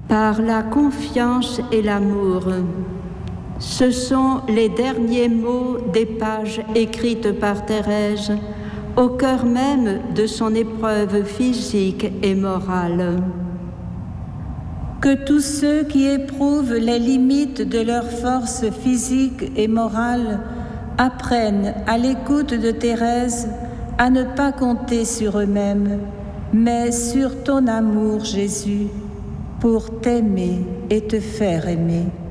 par la confiance et l'amour. Ce sont les derniers mots des pages écrites par Thérèse au cœur même de son épreuve physique et morale. Que tous ceux qui éprouvent les limites de leur force physique et morale apprennent, à l'écoute de Thérèse, à ne pas compter sur eux-mêmes, mais sur ton amour, Jésus, pour t'aimer et te faire aimer.